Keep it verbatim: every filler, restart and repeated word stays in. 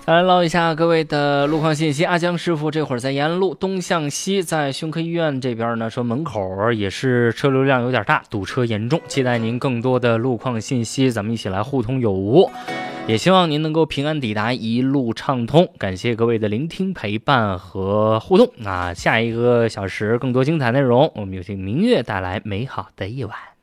来唠一下各位的路况信息。阿江师傅这会儿在延安路东向西，在胸科医院这边呢，说门口也是车流量有点大，堵车严重。期待您更多的路况信息，咱们一起来互通有无。也希望您能够平安抵达，一路畅通。感谢各位的聆听、陪伴和互动。那下一个小时更多精彩内容，我们有请明月带来美好的夜晚。